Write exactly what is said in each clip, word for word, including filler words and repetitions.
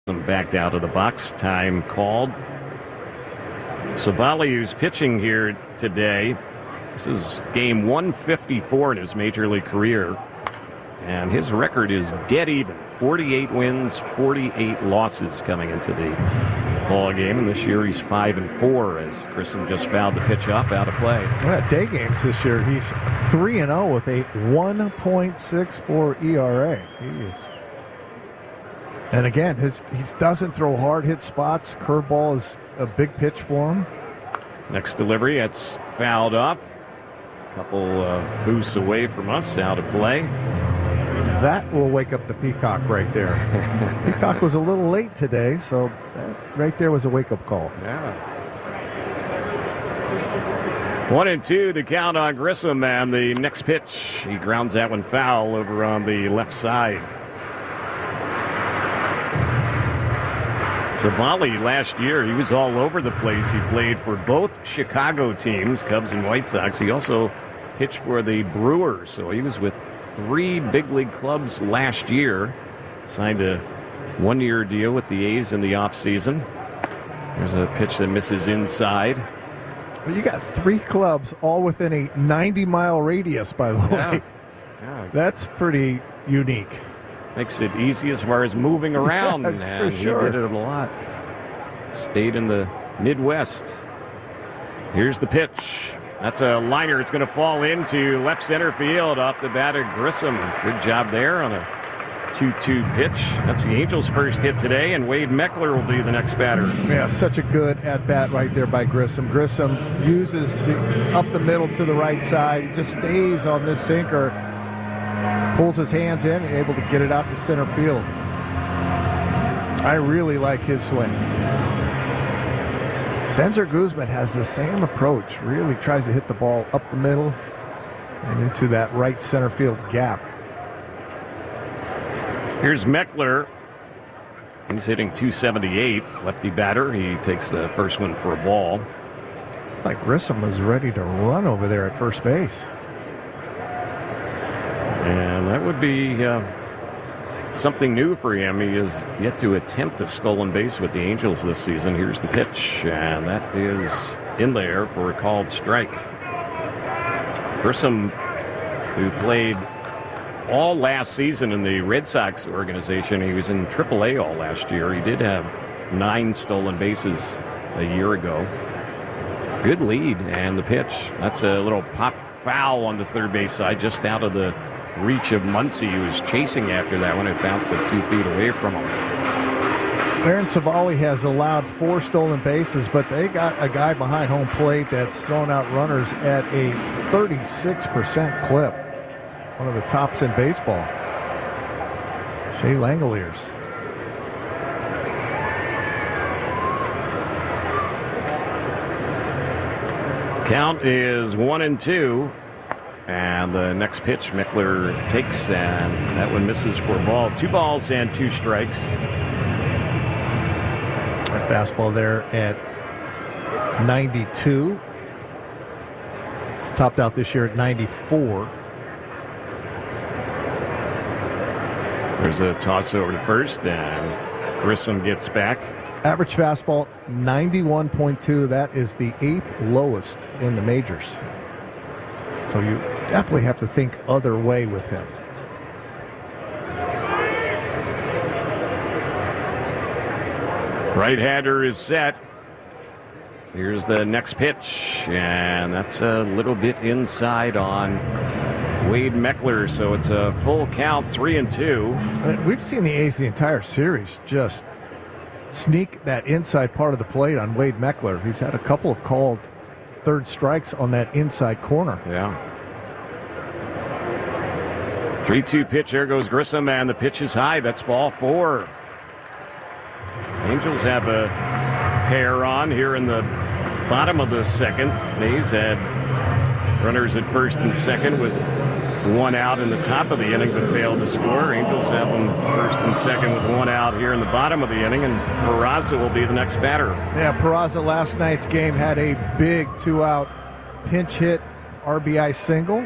Backed out of the box. Time called. Savali, who's pitching here today. This is game one fifty-four in his major league career. And his record is dead even. forty-eight wins, forty-eight losses coming into the ball game. And this year he's five and four as Grissom just fouled the pitch up out of play. Yeah, day games this year. He's three and oh with a one point six four E R A. He is. And again, his he doesn't throw hard hit spots. Curveball is a big pitch for him. Next delivery, it's fouled off. A couple uh, boosts away from us, out of play. That will wake up the Peacock right there. Peacock was a little late today, so that right there was a wake-up call. Yeah. One and two, the count on Grissom, and the next pitch, he grounds that one foul over on the left side. Savali last year, he was all over the place. He played for both Chicago teams, Cubs and White Sox. He also pitched for the Brewers, so he was with three big league clubs last year. Signed a one-year deal with the A's in the offseason. There's a pitch that misses inside. Well, you got three clubs all within a ninety-mile radius, by the way. Yeah. Yeah. That's pretty unique. Makes it easy as far as moving around, yeah, and he sure. did it a lot. Stayed in the Midwest. Here's the pitch. That's a liner. It's going to fall into left center field off the bat of Grissom. Good job there on a two two pitch. That's the Angels' first hit today, and Wade Meckler will be the next batter. Yeah, such a good at-bat right there by Grissom. Grissom uses the up the middle to the right side. He just stays on this sinker. Pulls his hands in, able to get it out to center field. I really like his swing. Benzer Guzman has the same approach. Really tries to hit the ball up the middle and into that right center field gap. Here's Meckler. He's hitting two seventy-eight. Lefty batter. He takes the first one for a ball. It's like Grissom was ready to run over there at first base. And that would be uh, something new for him. He has yet to attempt a stolen base with the Angels this season. Here's the pitch, and that is in there for a called strike. Grissom, who played all last season in the Red Sox organization, he was in triple A all last year. He did have nine stolen bases a year ago. Good lead, and the pitch. That's a little pop foul on the third base side, just out of the reach of Muncy, who was chasing after that one. It bounced a few feet away from him. Aaron Savali has allowed four stolen bases, but they got a guy behind home plate that's thrown out runners at a thirty-six percent clip. One of the tops in baseball. Shea Langoliers. Count is one and two. And the next pitch, Meckler takes, and that one misses for a ball. Two balls and two strikes. That fastball there at ninety-two. It's topped out this year at ninety-four. There's a toss over to first, and Grissom gets back. Average fastball, ninety-one point two. That is the eighth lowest in the majors. So you definitely have to think other way with him. Right-hander is set. Here's the next pitch, and that's a little bit inside on Wade Meckler, so it's a full count, three and two. We've seen the A's the entire series just sneak that inside part of the plate on Wade Meckler. He's had a couple of called third strikes on that inside corner. Yeah. three two pitch. There goes Grissom, and the pitch is high. That's ball four. Angels have a pair on here in the bottom of the second. A's had runners at first and second with one out in the top of the inning but failed to score. Angels have them first and second with one out here in the bottom of the inning, and Peraza will be the next batter. Yeah, Peraza last night's game had a big two-out pinch hit R B I single.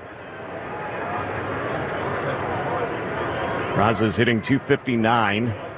Peraza's hitting two fifty-nine.